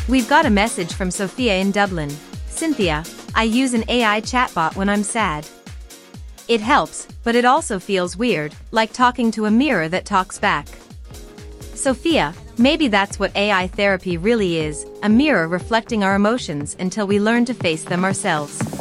We've got a message from Sophia in Dublin. Cynthia, I use an AI chatbot when I'm sad. It helps, but it also feels weird, like talking to a mirror that talks back. Sophia, maybe that's what AI therapy really is, a mirror reflecting our emotions until we learn to face them ourselves.